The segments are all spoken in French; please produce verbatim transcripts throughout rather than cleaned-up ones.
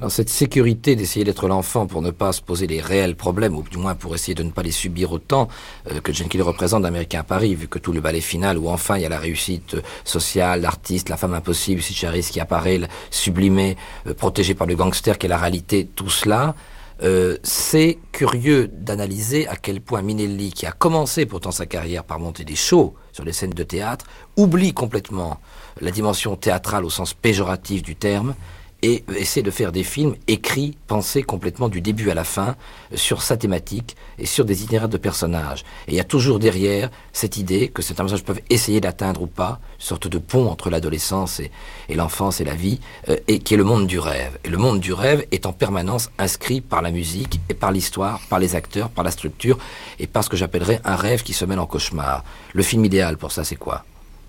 Alors cette sécurité d'essayer d'être l'enfant pour ne pas se poser les réels problèmes, ou du moins pour essayer de ne pas les subir autant, euh, que Gene Kelly représente d'Américain à Paris, vu que tout le ballet final, où enfin il y a la réussite euh, sociale, l'artiste, la femme impossible, Sid Charisse qui apparaît, sublimée, euh, protégée par le gangster, qui est la réalité, tout cela, euh, c'est curieux d'analyser à quel point Minelli, qui a commencé pourtant sa carrière par monter des shows sur les scènes de théâtre, oublie complètement la dimension théâtrale au sens péjoratif du terme, et essaie de faire des films écrits, pensés complètement du début à la fin, sur sa thématique et sur des itinéraires de personnages. Et il y a toujours derrière cette idée que certains personnages peuvent essayer d'atteindre ou pas, une sorte de pont entre l'adolescence et, et l'enfance et la vie, euh, et qui est le monde du rêve. Et le monde du rêve est en permanence inscrit par la musique et par l'histoire, par les acteurs, par la structure, et par ce que j'appellerais un rêve qui se mêle en cauchemar. Le film idéal pour ça, c'est quoi,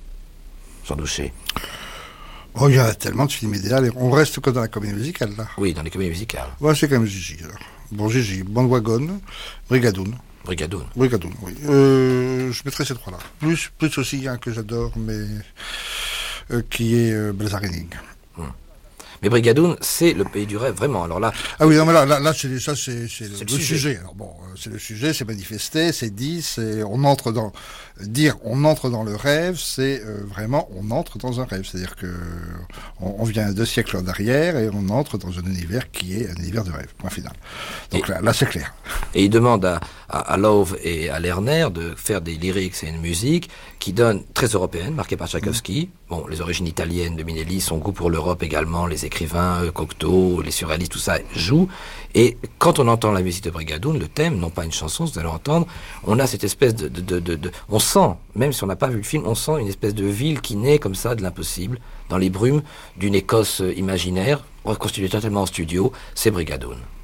Jean Douché? Oh, il y a tellement de films idéaux. On reste que dans la comédie musicale, là. Oui, dans les comédies musicales. Ouais, c'est quand même Gigi. Alors. Bon, Gigi, Bandwagon, Brigadoon. Brigadoon. Brigadoon, oui. Euh, je mettrai ces trois-là. Plus, plus aussi un que j'adore, mais euh, qui est euh, Blazarining. Hum. Mais Brigadoon, c'est le pays du rêve, vraiment. Alors là, ah oui, non, mais là, là, là c'est, ça, c'est, c'est, c'est le, le le sujet. sujet. Alors bon, c'est le sujet, c'est manifesté, c'est dit, c'est, on entre dans, dire, on entre dans le rêve, c'est euh, vraiment, on entre dans un rêve. C'est-à-dire que on, on vient deux siècles en arrière et on entre dans un univers qui est un univers de rêve. Point final. Donc et, là, là, c'est clair. Et il demande à, à, à Love et à Lerner de faire des lyrics et une musique qui donne très européenne, marquée par Tchaïkovski. Mmh. Bon, les origines italiennes de Minelli, son goût pour l'Europe également, les écrivains, euh, Cocteau, les surréalistes, tout ça joue. Et quand on entend la musique de Brigadoon, le thème, non pas une chanson, vous allez entendre, on a cette espèce de, de, de, de, de... On sent, même si on n'a pas vu le film, on sent une espèce de ville qui naît comme ça de l'impossible, dans les brumes d'une Écosse imaginaire, reconstituée totalement en studio, c'est Brigadoon.